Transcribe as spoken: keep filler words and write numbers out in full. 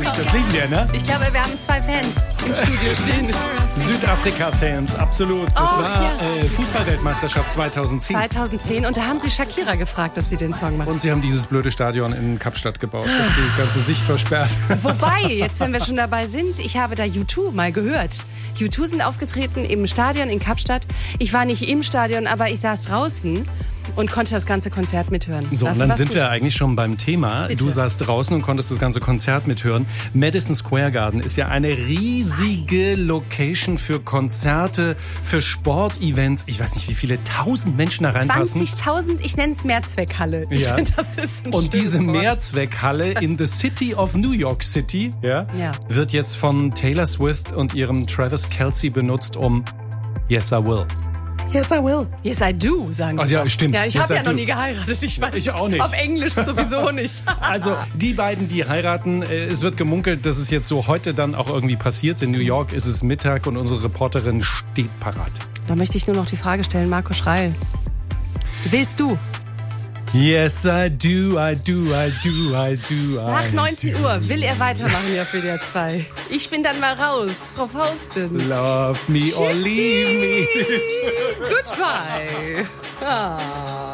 Das lieben wir, ne? Ich glaube, wir haben zwei Fans im Studio stehen. Südafrika-Fans, absolut. Das Oh, war ja. äh, Fußballweltmeisterschaft zweitausendzehn. zweitausendzehn und da haben sie Shakira gefragt, ob sie den Song macht. Und sie haben dieses blöde Stadion in Kapstadt gebaut, das die ganze Sicht versperrt. Wobei, jetzt wenn wir schon dabei sind, ich habe da U zwei mal gehört. U zwei sind aufgetreten im Stadion in Kapstadt. Ich war nicht im Stadion, aber ich saß draußen und konnte das ganze Konzert mithören. So, Dafür und dann war's sind gut. wir eigentlich schon beim Thema. Bitte. Du saßt draußen und konntest das ganze Konzert mithören. Madison Square Garden ist ja eine riesige Location für Konzerte, für Sportevents. Ich weiß nicht, wie viele tausend Menschen da reinpassen. zwanzigtausend, ich nenne es Mehrzweckhalle. Ich Ja. finde, das ist ein Und diese schönes Wort. Mehrzweckhalle in the City of New York City ja, Ja. wird jetzt von Taylor Swift und ihrem Travis Kelce benutzt, um Yes, I Will. Yes, I will. Yes, I do, sagen sie. Ach ja, stimmt. Ja, ich Yes, habe I ja noch do. nie geheiratet. Ich weiß Ich auch nicht. Auf Englisch sowieso nicht. Also die beiden, die heiraten, äh, es wird gemunkelt, dass es jetzt so heute dann auch irgendwie passiert. In New York ist es Mittag und unsere Reporterin steht parat. Da möchte ich nur noch die Frage stellen, Marco Schreil. Willst du? Yes, I do, I do, I do, I do, I Nach neunzehn do. Uhr will er weitermachen hier für D R zwei. Ich bin dann mal raus, Frau Faustin. Love me or leave me. Goodbye. Ah.